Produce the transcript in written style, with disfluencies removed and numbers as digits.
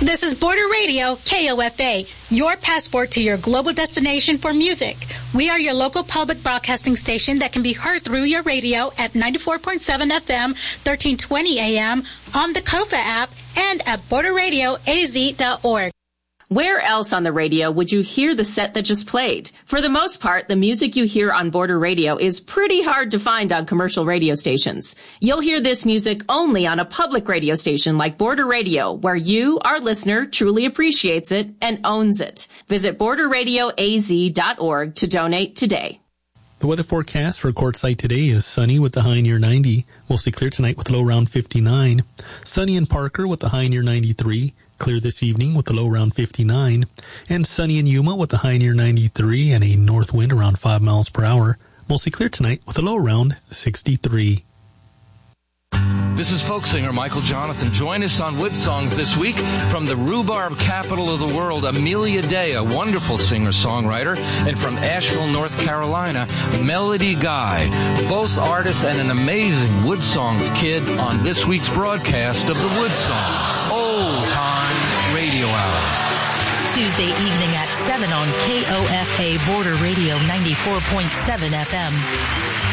This is Border Radio, KOFA, your passport to your global destination for music. We are your local public broadcasting station that can be heard through your radio at 94.7 FM, 1320 AM, on the KOFA app, and at borderradioaz.org. Where else on the radio would you hear the set that just played? For the most part, the music you hear on Border Radio is pretty hard to find on commercial radio stations. You'll hear this music only on a public radio station like Border Radio, where you, our listener, truly appreciates it and owns it. Visit borderradioaz.org to donate today. The weather forecast for Quartzsite today is sunny with the high near 90. Mostly clear tonight with a low around 59. Sunny in Parker with the high near 93. Clear this evening with a low around 59. And sunny in Yuma with a high near 93 and a north wind around 5 miles per hour. Mostly clear tonight with a low around 63. This is folk singer Michael Jonathan. Join us on Wood Songs this week from the rhubarb capital of the world, Amelia Day, a wonderful singer-songwriter, and from Asheville, North Carolina, Melody Guy, both artists and an amazing Wood Songs kid on this week's broadcast of the Wood Songs Old Time Radio Hour. Tuesday evening at 7 on KOFA Border Radio 94.7 FM.